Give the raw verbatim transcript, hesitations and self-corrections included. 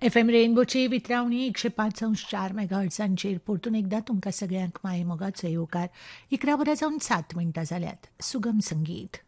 F M रेनबोची वितरावणी एकशे पाच अंश चार मेगाहर्ट्सांचेर परतून एकदा तुमकां सगळ्यांक माये मोगाचो येवकार. इकरा वरां जावन सात मिनटां जाल्यात. सुगम संगीत.